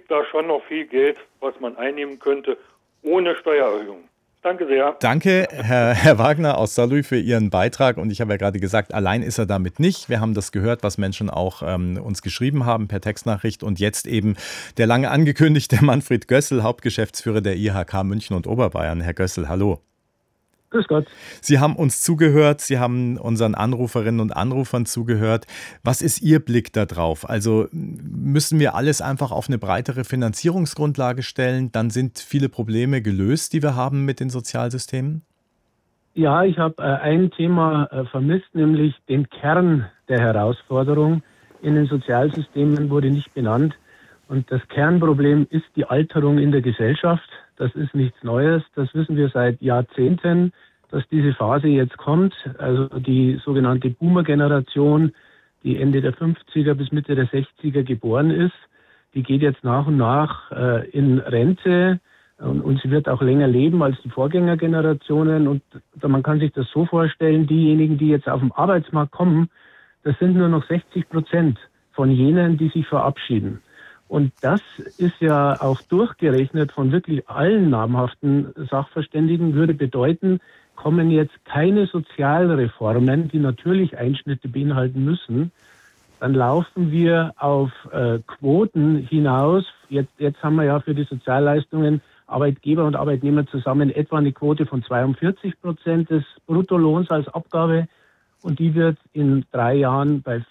da schon noch viel Geld, was man einnehmen könnte, ohne Steuererhöhung. Danke sehr. Danke, Herr Wagner aus Saarlouis, für Ihren Beitrag. Und ich habe ja gerade gesagt, allein ist er damit nicht. Wir haben das gehört, was Menschen auch uns geschrieben haben per Textnachricht. Und jetzt eben der lange angekündigte Manfred Gössel, Hauptgeschäftsführer der IHK München und Oberbayern. Herr Gössel, hallo. Grüß Gott. Sie haben uns zugehört, Sie haben unseren Anruferinnen und Anrufern zugehört. Was ist Ihr Blick da drauf? Also müssen wir alles einfach auf eine breitere Finanzierungsgrundlage stellen? Dann sind viele Probleme gelöst, die wir haben mit den Sozialsystemen? Ja, ich habe ein Thema vermisst, nämlich den Kern der Herausforderung in den Sozialsystemen wurde nicht benannt. Und das Kernproblem ist die Alterung in der Gesellschaft. Das ist nichts Neues. Das wissen wir seit Jahrzehnten, dass diese Phase jetzt kommt. Also die sogenannte Boomer-Generation, die Ende der 50er bis Mitte der 60er geboren ist, die geht jetzt nach und nach in Rente und sie wird auch länger leben als die Vorgängergenerationen. Und man kann sich das so vorstellen, diejenigen, die jetzt auf den Arbeitsmarkt kommen, das sind nur noch 60% von jenen, die sich verabschieden. Und das ist ja auch durchgerechnet von wirklich allen namhaften Sachverständigen, würde bedeuten, kommen jetzt keine Sozialreformen, die natürlich Einschnitte beinhalten müssen, dann laufen wir auf Quoten hinaus. Jetzt haben wir ja für die Sozialleistungen Arbeitgeber und Arbeitnehmer zusammen etwa eine Quote von 42% des Bruttolohns als Abgabe. Und die wird in 3 Jahren bei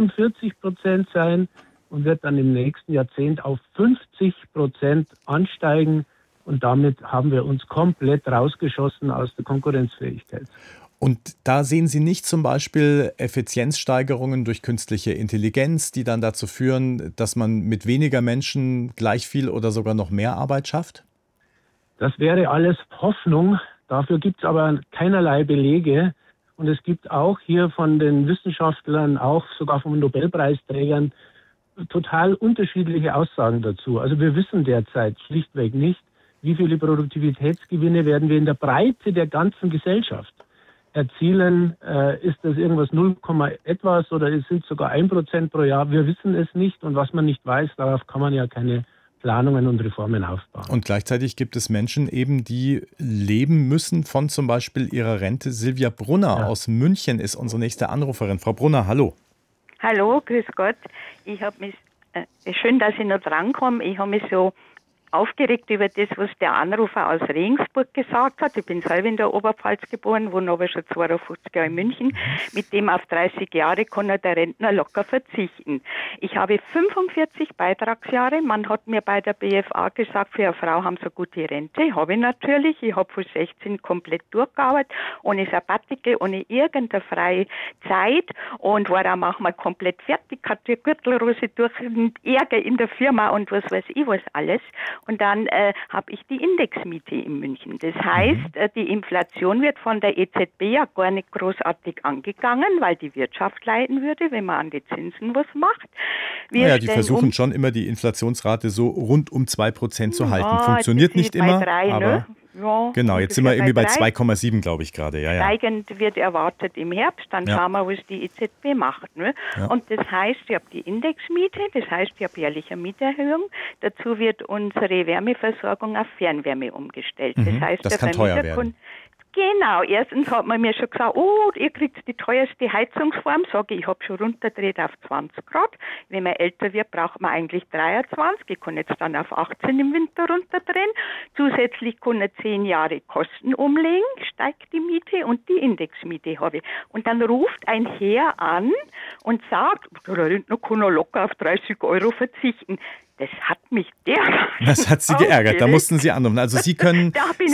45% sein und wird dann im nächsten Jahrzehnt auf 50% ansteigen. Und damit haben wir uns komplett rausgeschossen aus der Konkurrenzfähigkeit. Und da sehen Sie nicht zum Beispiel Effizienzsteigerungen durch künstliche Intelligenz, die dann dazu führen, dass man mit weniger Menschen gleich viel oder sogar noch mehr Arbeit schafft? Das wäre alles Hoffnung. Dafür gibt es aber keinerlei Belege. Und es gibt auch hier von den Wissenschaftlern, auch sogar von Nobelpreisträgern, total unterschiedliche Aussagen dazu. Also wir wissen derzeit schlichtweg nicht, wie viele Produktivitätsgewinne werden wir in der Breite der ganzen Gesellschaft erzielen. Ist das irgendwas 0, etwas oder sind es sogar 1% pro Jahr? Wir wissen es nicht. Und was man nicht weiß, darauf kann man ja keine Planungen und Reformen aufbauen. Und gleichzeitig gibt es Menschen eben, die leben müssen von zum Beispiel ihrer Rente. Silvia Brunner aus München ist unsere nächste Anruferin. Frau Brunner, hallo. Hallo, grüß Gott. Ich habe mich, schön, dass ich noch drankomme. Ich habe mich so aufgeregt über das, was der Anrufer aus Regensburg gesagt hat. Ich bin selber in der Oberpfalz geboren, wohne aber schon 52 Jahre in München. Mit dem auf 30 Jahre kann der Rentner locker verzichten. Ich habe 45 Beitragsjahre. Man hat mir bei der BFA gesagt, für eine Frau haben sie eine gute Rente. Habe ich natürlich. Ich habe von 16 komplett durchgearbeitet, ohne Sabbatike, ohne irgendeine freie Zeit und war dann manchmal komplett fertig, hatte Gürtelrose durch den Ärger in der Firma und was weiß ich was alles. Und dann habe ich die Indexmiete in München. Das heißt, die Inflation wird von der EZB ja gar nicht großartig angegangen, weil die Wirtschaft leiden würde, wenn man an die Zinsen was macht. Die versuchen schon immer die Inflationsrate so rund um 2% zu halten. Funktioniert nicht immer, 3, aber ne? Ja, genau, jetzt sind wir irgendwie bei 3. 2,7, glaube ich gerade. Ja. Steigend wird erwartet im Herbst, dann schauen wir, was die EZB macht. Ne? Ja. Und das heißt, ich habe die Indexmiete, das heißt, ich habe jährliche Mieterhöhung. Dazu wird unsere Wärmeversorgung auf Fernwärme umgestellt. Das heißt, das der kann teuer Vermieter werden. Genau, erstens hat man mir schon gesagt, ihr kriegt die teuerste Heizungsform. Sage ich, habe schon runterdreht auf 20 Grad. Wenn man älter wird, braucht man eigentlich 23. Ich kann jetzt dann auf 18 im Winter runterdrehen. Zusätzlich kann er 10 Jahre Kosten umlegen, steigt die Miete und die Indexmiete habe ich. Und dann ruft ein Herr an und sagt, der Rentner kann er locker auf 30 Euro verzichten. Das hat mich dermaßen Das hat Sie geärgert, da mussten Sie anrufen. Also Sie können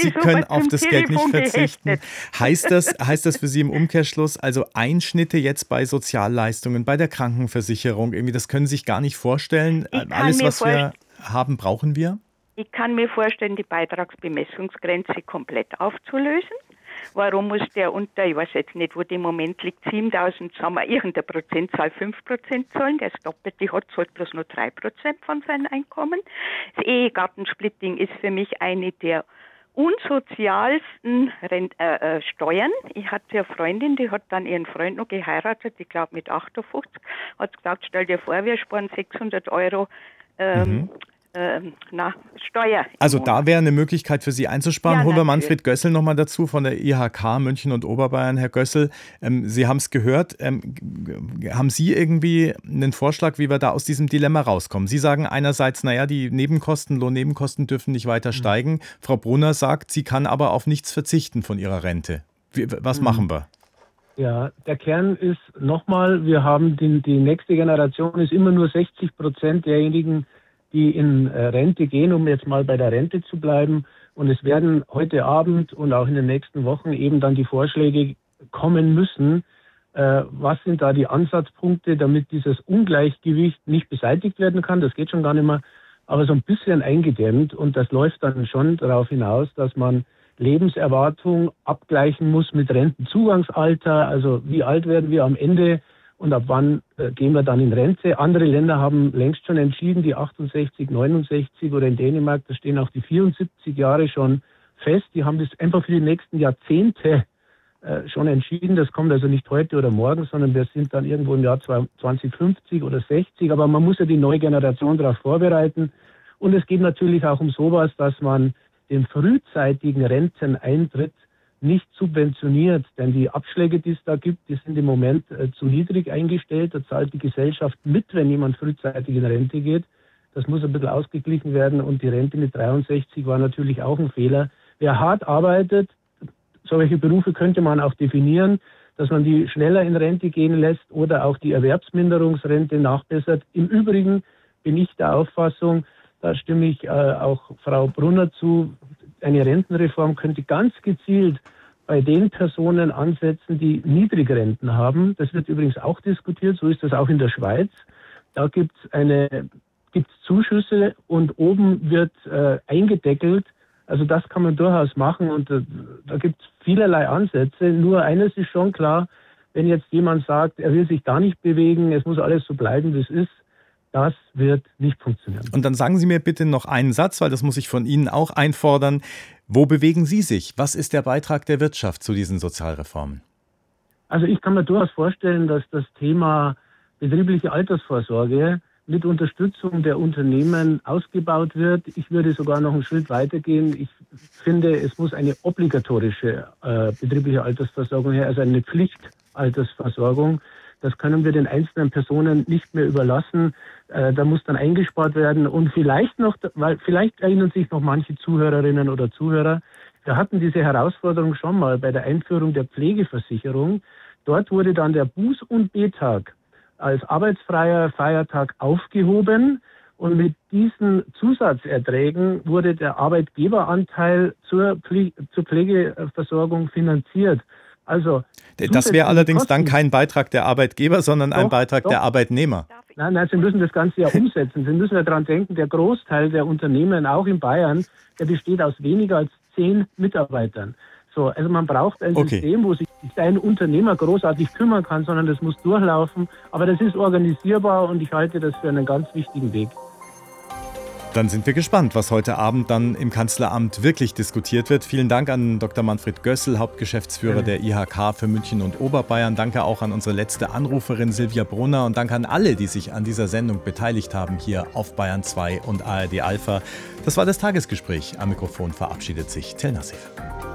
auf das Geld nicht verzichten. Heißt das für Sie im Umkehrschluss, also Einschnitte jetzt bei Sozialleistungen, bei der Krankenversicherung, irgendwie, das können Sie sich gar nicht vorstellen? Alles, was wir haben, brauchen wir? Ich kann mir vorstellen, die Beitragsbemessungsgrenze komplett aufzulösen. Warum muss der unter, ich weiß jetzt nicht, wo die im Moment liegt, 7.000, sagen wir, irgendeine Prozentzahl 5% zahlen, der das Doppelte hat, zahlt bloß nur 3% von seinem Einkommen. Das Ehegattensplitting ist für mich eine der unsozialsten Steuern. Ich hatte eine Freundin, die hat dann ihren Freund noch geheiratet, ich glaube mit 58, hat gesagt, stell dir vor, wir sparen 600 Euro Steuer. Also da wäre eine Möglichkeit für Sie einzusparen. Ja, Holen wir natürlich. Manfred Gössel nochmal dazu von der IHK München und Oberbayern. Herr Gössel, Sie haben es gehört. Haben Sie irgendwie einen Vorschlag, wie wir da aus diesem Dilemma rauskommen? Sie sagen einerseits, naja, die Lohnnebenkosten dürfen nicht weiter steigen. Frau Brunner sagt, sie kann aber auf nichts verzichten von ihrer Rente. Was machen wir? Ja, der Kern ist nochmal, wir haben die nächste Generation ist immer nur 60% derjenigen, die in Rente gehen, um jetzt mal bei der Rente zu bleiben. Und es werden heute Abend und auch in den nächsten Wochen eben dann die Vorschläge kommen müssen. Was sind da die Ansatzpunkte, damit dieses Ungleichgewicht nicht beseitigt werden kann? Das geht schon gar nicht mehr, aber so ein bisschen eingedämmt. Und das läuft dann schon darauf hinaus, dass man Lebenserwartung abgleichen muss mit Rentenzugangsalter. Also wie alt werden wir am Ende und ab wann gehen wir dann in Rente? Andere Länder haben längst schon entschieden, die 68, 69 oder in Dänemark, da stehen auch die 74 Jahre schon fest. Die haben das einfach für die nächsten Jahrzehnte schon entschieden. Das kommt also nicht heute oder morgen, sondern wir sind dann irgendwo im Jahr 2050 oder 60. Aber man muss ja die neue Generation darauf vorbereiten. Und es geht natürlich auch um sowas, dass man den frühzeitigen Renteneintritt nicht subventioniert, denn die Abschläge, die es da gibt, die sind im Moment zu niedrig eingestellt. Da zahlt die Gesellschaft mit, wenn jemand frühzeitig in Rente geht. Das muss ein bisschen ausgeglichen werden und die Rente mit 63 war natürlich auch ein Fehler. Wer hart arbeitet, solche Berufe könnte man auch definieren, dass man die schneller in Rente gehen lässt oder auch die Erwerbsminderungsrente nachbessert. Im Übrigen bin ich der Auffassung, da stimme ich auch Frau Brunner zu, eine Rentenreform könnte ganz gezielt bei den Personen ansetzen, die Niedrigrenten haben. Das wird übrigens auch diskutiert, so ist das auch in der Schweiz. Da gibt's Zuschüsse und oben wird eingedeckelt. Also das kann man durchaus machen und da gibt es vielerlei Ansätze. Nur eines ist schon klar, wenn jetzt jemand sagt, er will sich da nicht bewegen, es muss alles so bleiben, wie es ist, das wird nicht funktionieren. Und dann sagen Sie mir bitte noch einen Satz, weil das muss ich von Ihnen auch einfordern. Wo bewegen Sie sich? Was ist der Beitrag der Wirtschaft zu diesen Sozialreformen? Also ich kann mir durchaus vorstellen, dass das Thema betriebliche Altersvorsorge mit Unterstützung der Unternehmen ausgebaut wird. Ich würde sogar noch einen Schritt weitergehen. Ich finde, es muss eine obligatorische betriebliche Altersversorgung her, also eine Pflichtaltersversorgung. Das können wir den einzelnen Personen nicht mehr überlassen. Da muss dann eingespart werden. Und vielleicht erinnern sich noch manche Zuhörerinnen oder Zuhörer, wir hatten diese Herausforderung schon mal bei der Einführung der Pflegeversicherung. Dort wurde dann der Buß- und B-Tag als arbeitsfreier Feiertag aufgehoben. Und mit diesen Zusatzerträgen wurde der Arbeitgeberanteil zur Pflegeversorgung finanziert. Also das wäre allerdings dann kein Beitrag der Arbeitgeber, sondern ein Beitrag der Arbeitnehmer. Nein, Sie müssen das Ganze ja umsetzen. Sie müssen ja daran denken, der Großteil der Unternehmen, auch in Bayern, der besteht aus weniger als 10 Mitarbeitern. So, also man braucht ein System, wo sich ein Unternehmer großartig kümmern kann, sondern das muss durchlaufen. Aber das ist organisierbar und ich halte das für einen ganz wichtigen Weg. Dann sind wir gespannt, was heute Abend dann im Kanzleramt wirklich diskutiert wird. Vielen Dank an Dr. Manfred Gössel, Hauptgeschäftsführer der IHK für München und Oberbayern. Danke auch an unsere letzte Anruferin Silvia Brunner und danke an alle, die sich an dieser Sendung beteiligt haben, hier auf Bayern 2 und ARD Alpha. Das war das Tagesgespräch. Am Mikrofon verabschiedet sich Tel Nassif.